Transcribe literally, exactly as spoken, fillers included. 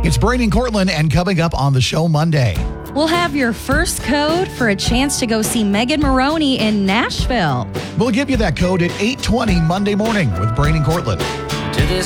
It's Braden and Cortland, and coming up on the show Monday. We'll have your first code for a chance to go see Megan Moroney in Nashville. We'll give you that code at eight twenty Monday morning with Braden and Cortland. To this